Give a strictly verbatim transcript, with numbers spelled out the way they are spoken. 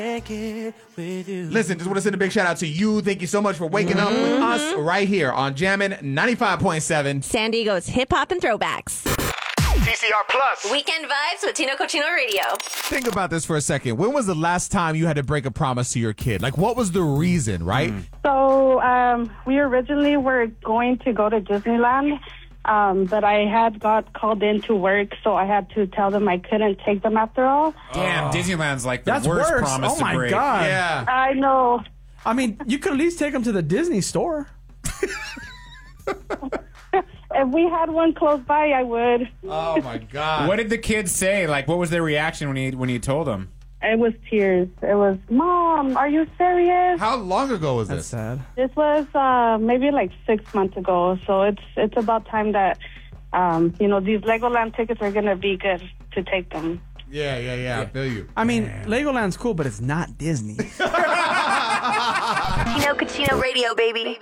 Listen, just want to send a big shout out to you. Thank you so much for waking up with us right here on Jammin' ninety-five point seven. San Diego's hip hop and throwbacks. T C R Plus. Weekend vibes with Tino Cochino Radio. Think about this for a second. When was the last time you had to break a promise to your kid? Like, what was the reason, right? Mm. So, um, we originally were going to go to Disneyland, um, but I had got called in to work, so I had to tell them I couldn't take them after all. Damn, oh. Disneyland's like the That's worst worse. promise oh to my break. God. Yeah. I know. I mean, you could at least take them to the Disney store. If we had one close by, I would. Oh, my God. What did the kids say? Like, what was their reaction when you when you told them? It was tears. It was, Mom, are you serious? How long ago was That's this? sad. This was uh, maybe like six months ago, so it's it's about time that, um, you know, these Legoland tickets are going to be good to take them. Yeah, yeah, yeah, I feel you. I mean, Legoland's cool, but it's not Disney. Tino Cochino Radio, baby.